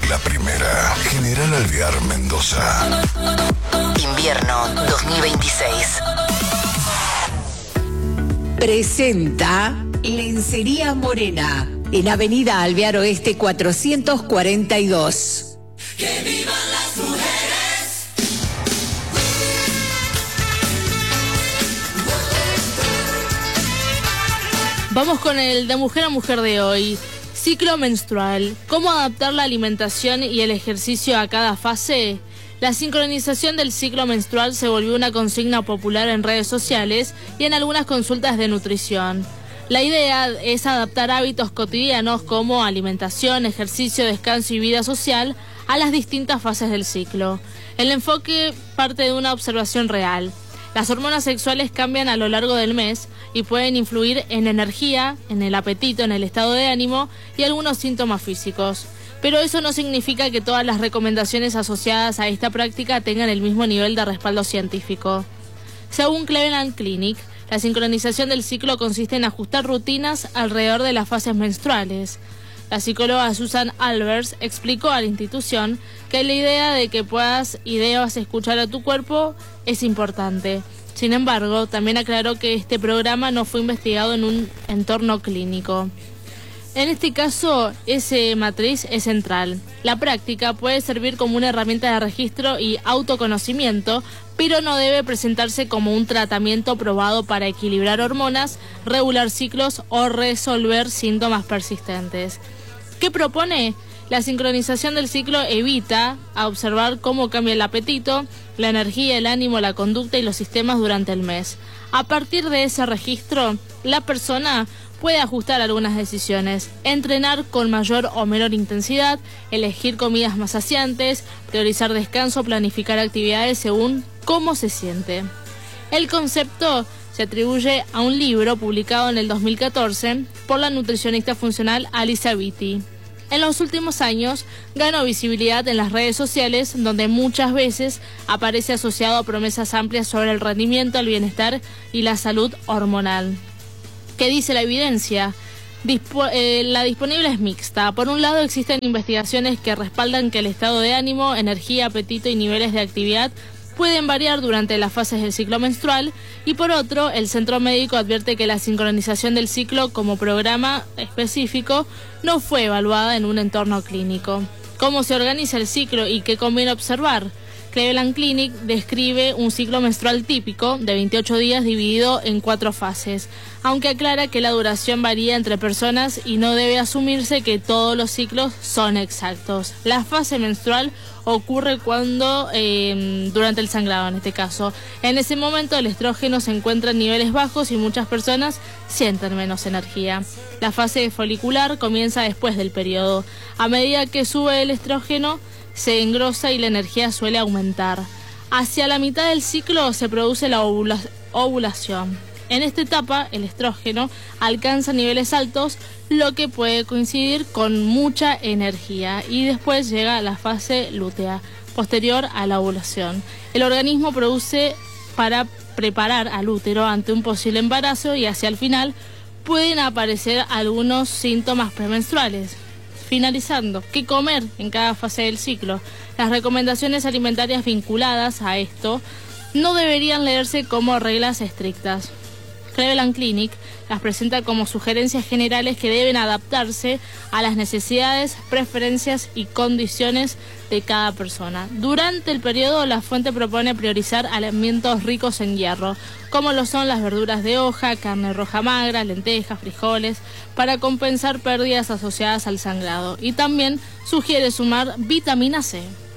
La primera, General Alvear, Mendoza. Invierno 2026. Presenta Lencería Morena, en Avenida Alvear Oeste 442. ¡Que vivan las mujeres! Vamos con el de mujer a mujer de hoy. Ciclo menstrual. ¿Cómo adaptar la alimentación y el ejercicio a cada fase? La sincronización del ciclo menstrual se volvió una consigna popular en redes sociales y en algunas consultas de nutrición. La idea es adaptar hábitos cotidianos como alimentación, ejercicio, descanso y vida social a las distintas fases del ciclo. El enfoque parte de una observación real. Las hormonas sexuales cambian a lo largo del mes y pueden influir en energía, en el apetito, en el estado de ánimo y algunos síntomas físicos. Pero eso no significa que todas las recomendaciones asociadas a esta práctica tengan el mismo nivel de respaldo científico. Según Cleveland Clinic, la sincronización del ciclo consiste en ajustar rutinas alrededor de las fases menstruales. La psicóloga Susan Albers explicó a la institución que la idea de que puedas y debas escuchar a tu cuerpo es importante. Sin embargo, también aclaró que este programa no fue investigado en un entorno clínico. En este caso, ese matriz es central. La práctica puede servir como una herramienta de registro y autoconocimiento, pero no debe presentarse como un tratamiento probado para equilibrar hormonas, regular ciclos o resolver síntomas persistentes. ¿Qué propone? La sincronización del ciclo evita a observar cómo cambia el apetito, la energía, el ánimo, la conducta y los sistemas durante el mes. A partir de ese registro, la persona puede ajustar algunas decisiones, entrenar con mayor o menor intensidad, elegir comidas más saciantes, priorizar descanso, planificar actividades según cómo se siente. El concepto se atribuye a un libro publicado en el 2014 por la nutricionista funcional Alisa Vitti. En los últimos años ganó visibilidad en las redes sociales, donde muchas veces aparece asociado a promesas amplias sobre el rendimiento, el bienestar y la salud hormonal. ¿Qué dice la evidencia? La disponible es mixta. Por un lado, existen investigaciones que respaldan que el estado de ánimo, energía, apetito y niveles de actividad pueden variar durante las fases del ciclo menstrual, y por otro, el centro médico advierte que la sincronización del ciclo como programa específico no fue evaluada en un entorno clínico. ¿Cómo se organiza el ciclo y qué conviene observar? Cleveland Clinic describe un ciclo menstrual típico de 28 días dividido en 4 fases, aunque aclara que la duración varía entre personas y no debe asumirse que todos los ciclos son exactos. La fase menstrual ocurre cuando, durante el sangrado en este caso. En ese momento el estrógeno se encuentra en niveles bajos y muchas personas sienten menos energía. La fase folicular comienza después del periodo. A medida que sube el estrógeno, se engrosa y la energía suele aumentar. Hacia la mitad del ciclo se produce la ovulación. En esta etapa, el estrógeno alcanza niveles altos, lo que puede coincidir con mucha energía, y después llega la fase lútea, posterior a la ovulación. El organismo produce para preparar al útero ante un posible embarazo, y hacia el final pueden aparecer algunos síntomas premenstruales. Finalizando, ¿qué comer en cada fase del ciclo? Las recomendaciones alimentarias vinculadas a esto no deberían leerse como reglas estrictas. Cleveland Clinic las presenta como sugerencias generales que deben adaptarse a las necesidades, preferencias y condiciones de cada persona. Durante el periodo, la fuente propone priorizar alimentos ricos en hierro, como lo son las verduras de hoja, carne roja magra, lentejas, frijoles, para compensar pérdidas asociadas al sangrado. Y también sugiere sumar vitamina C.